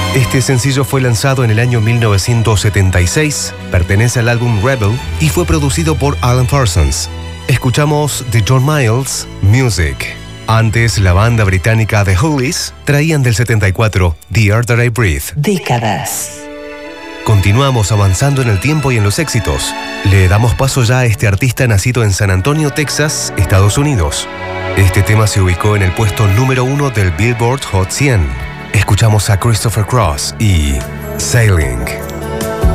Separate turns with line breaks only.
Este sencillo fue lanzado en el año 1976, pertenece al álbum Rebel y fue producido por Alan Parsons. Escuchamos de John Miles, Music. Antes, la banda británica The Hollies traían del 74 The Air That I Breathe.
Décadas.
Continuamos avanzando en el tiempo y en los éxitos. Le damos paso ya a este artista nacido en San Antonio, Texas, Estados Unidos. Este tema se ubicó en el puesto número 1 del Billboard Hot 100. Escuchamos a Christopher Cross y Sailing.